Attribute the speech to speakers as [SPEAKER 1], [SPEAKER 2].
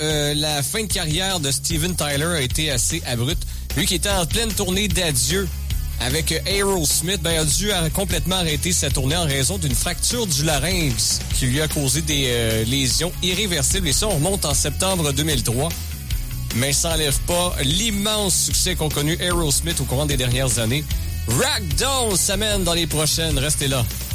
[SPEAKER 1] la fin de carrière de Steven Tyler a été assez abrupte. Lui qui était en pleine tournée d'adieu avec Aerosmith, a dû complètement arrêter sa tournée en raison d'une fracture du larynx qui lui a causé des lésions irréversibles. Et ça, on remonte en septembre 2003. Mais ça n'enlève pas l'immense succès qu'ont connu Aerosmith au courant des dernières années. Ragdoll s'amène dans les prochaines. Restez là.